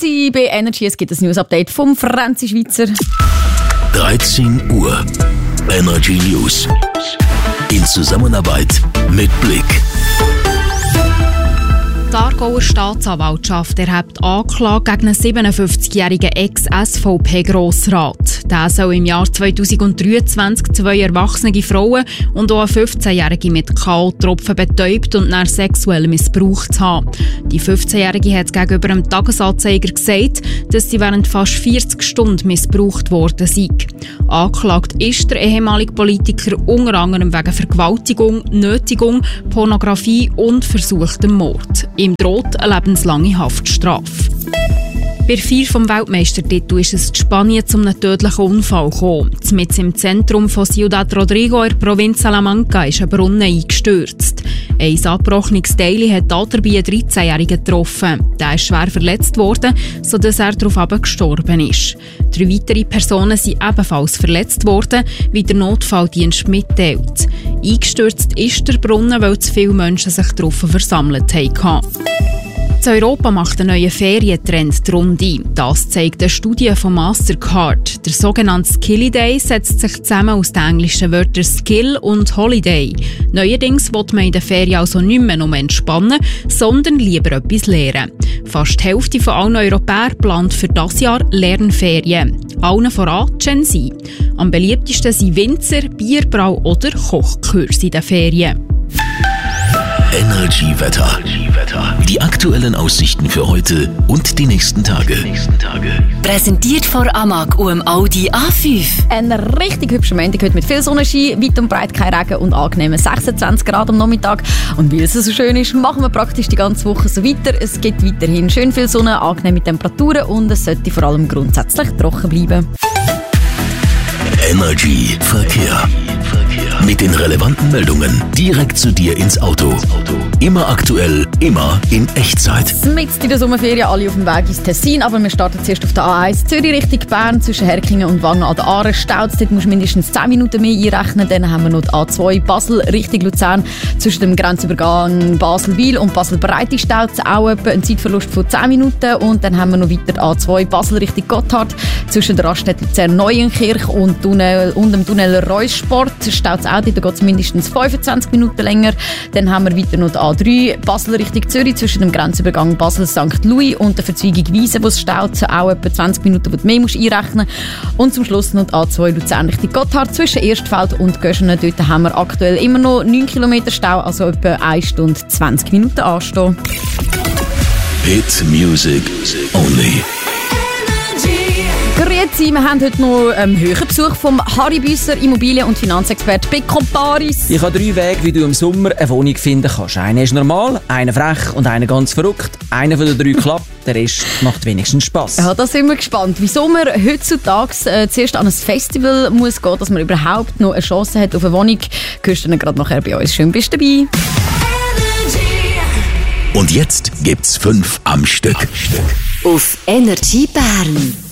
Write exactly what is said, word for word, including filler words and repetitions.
Grüezi bei Energy. Es gibt ein News-Update vom Franzi Schweizer. dreizehn Uhr. Energy News. In Zusammenarbeit mit Blick. Die Aargauer Staatsanwaltschaft erhebt Anklage gegen einen siebenundfünfzigjährigen Ex-S V P-Grossrat. Der soll im Jahr zweitausenddreiundzwanzig zwei erwachsene Frauen und auch eine fünfzehnjährige mit K O-Tropfen betäubt und dann sexuell missbraucht haben. Die fünfzehnjährige hat gegenüber dem Tagesanzeiger gesagt, dass sie während fast vierzig Stunden missbraucht worden sei. Angeklagt ist der ehemalige Politiker unter anderem wegen Vergewaltigung, Nötigung, Pornografie und versuchtem Mord. Ihm droht eine lebenslange Haftstrafe. Bei der Feier vom Weltmeistertitel ist es in Spanien zu einem tödlichen Unfall gekommen. Mitten im Zentrum von Ciudad Rodrigo in der Provinz Salamanca ist ein Brunnen eingestürzt. Ein abgebrochenes Teil hat dabei einen dreizehnjährigen getroffen. Der ist schwer verletzt worden, sodass er darauf gestorben ist. Drei weitere Personen sind ebenfalls verletzt worden, wie der Notfalldienst mitteilt. Eingestürzt ist der Brunnen, weil zu viele Menschen sich darauf versammelt haben. In Europa macht ein neuer Ferientrend die Runde. Das zeigt eine Studie von Mastercard. Der sogenannte Skilliday setzt sich zusammen aus den englischen Wörtern Skill und Holiday. Neuerdings will man in den Ferien also nicht mehr nur entspannen, sondern lieber etwas lernen. Fast die Hälfte von allen Europäern plant für dieses Jahr Lernferien. Allen voran Gen Z. Am beliebtesten sind Winzer, Bierbrau oder Kochkurse in den Ferien. Energy Wetter. Die aktuellen Aussichten für heute und die nächsten Tage. Präsentiert von Amag und dem Audi A fünf. Ein richtig hübscher Montag heute mit viel Sonnenschein, weit und breit kein Regen und angenehmen sechsundzwanzig Grad am Nachmittag. Und weil es so schön ist, machen wir praktisch die ganze Woche so weiter. Es gibt weiterhin schön viel Sonne, angenehme Temperaturen und es sollte vor allem grundsätzlich trocken bleiben. Energy Verkehr. Mit den relevanten Meldungen direkt zu dir ins Auto. Immer aktuell, immer in Echtzeit. Mit in der Sommerferien alle auf dem Weg ins Tessin, aber wir starten zuerst auf der A eins Zürich Richtung Bern zwischen Herkingen und Wangen an der Aare. Staut, dort musst du mindestens zehn Minuten mehr einrechnen. Dann haben wir noch die A zwei Basel Richtung Luzern zwischen dem Grenzübergang Basel-Wil und Basel-Breite staut auch etwa einen Zeitverlust von zehn Minuten. Und dann haben wir noch weiter die A zwei Basel Richtung Gotthard zwischen der Raststätte Luzern-Neuenkirch und, Tunnel, und dem Tunnel Reussport staut auch, da geht es mindestens fünfundzwanzig Minuten länger. Dann haben wir weiter noch die A drei Basel Richtung Zürich zwischen dem Grenzübergang Basel-Sankt Louis und der Verzweigung Wiese, wo es staut, auch etwa zwanzig Minuten, die du mehr musst einrechnen musst. Und zum Schluss noch die A zwei Luzern Richtung Gotthard zwischen Erstfeld und Göschenen. Dort haben wir aktuell immer noch neun Kilometer Stau, also etwa eine Stunde zwanzig Minuten anstehen. Hit Music Only. Grüezi, wir haben heute noch einen höheren Besuch vom Harry Büsser, Immobilien- und Finanzexperte bei Comparis. Ich habe drei Wege, wie du im Sommer eine Wohnung finden kannst. Einer ist normal, einer frech und einer ganz verrückt. Einer von den drei klappt, der Rest macht wenigstens Spass. Ja, da sind wir gespannt, wieso man heutzutage äh, zuerst an ein Festival muss gehen, dass man überhaupt noch eine Chance hat auf eine Wohnung. Hörst du dann gerade nachher bei uns. Schön bist du dabei. Und jetzt gibt's fünf am Stück. Auf Energy Bern.